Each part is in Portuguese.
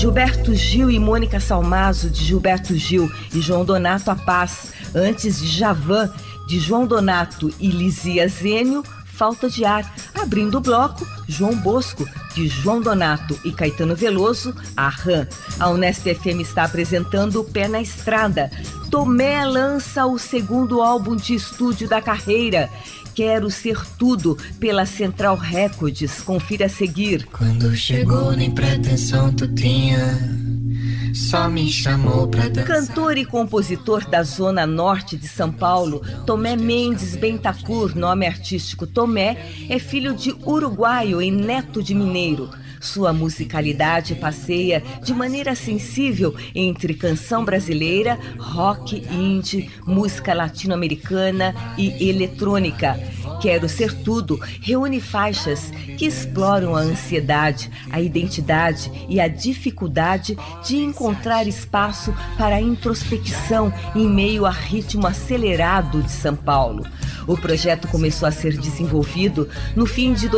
Gilberto Gil e Mônica Salmazo, de Gilberto Gil e João Donato A Paz. Antes de Djavan, de João Donato e Lizia Zênio, Falta de Ar. Abrindo o bloco, João Bosco, de João Donato e Caetano Veloso, A Rã. A Unesp FM está apresentando Pé na Estrada. Tomé lança o segundo álbum de estúdio da carreira, Quero Ser Tudo, pela Central Records. Confira a seguir. Quando chegou, nem pretensão tu tinha, só me chamou pra dançar. Cantor e compositor da Zona Norte de São Paulo, Tomé Mendes Bentancur, nome artístico Tomé, é filho de uruguaio e neto de mineiro. Sua musicalidade passeia de maneira sensível entre canção brasileira, rock, indie, música latino-americana e eletrônica. Quero Ser Tudo reúne faixas que exploram a ansiedade, a identidade e a dificuldade de encontrar espaço para a introspecção em meio a ritmo acelerado de São Paulo. O projeto começou a ser desenvolvido no fim de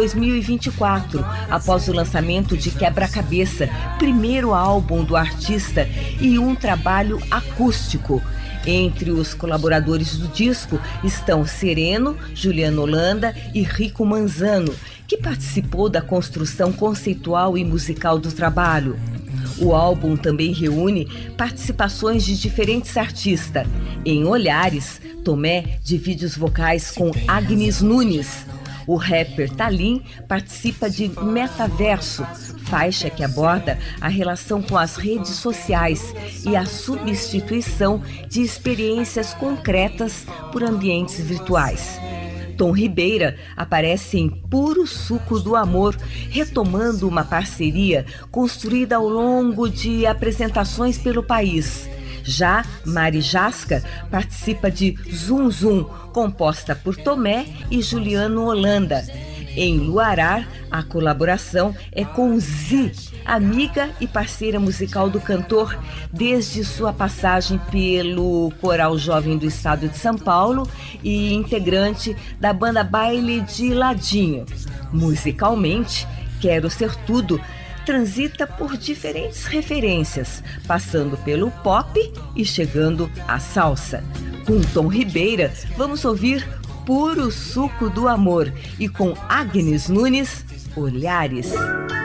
2024, após o lançamento de Quebra-Cabeça, primeiro álbum do artista, e um trabalho acústico. Entre os colaboradores do disco estão Sereno, Juliano Holanda e Rico Manzano, que participou da construção conceitual e musical do trabalho. O álbum também reúne participações de diferentes artistas. Em Olhares, Tomé divide os vocais com Agnes Nunes. O rapper Talim participa de Metaverso, faixa que aborda a relação com as redes sociais e a substituição de experiências concretas por ambientes virtuais. Tom Ribeira aparece em Puro Suco do Amor, retomando uma parceria construída ao longo de apresentações pelo país. Já Mari Jasca participa de Zum Zum, composta por Tomé e Juliano Holanda. Em Luarar, a colaboração é com Zi, amiga e parceira musical do cantor desde sua passagem pelo Coral Jovem do Estado de São Paulo e integrante da banda Baile de Ladinho. Musicalmente, Quero Ser Tudo transita por diferentes referências, passando pelo pop e chegando à salsa. Com Tom Ribeira, vamos ouvir Puro Suco do Amor e com Agnes Nunes, Olhares.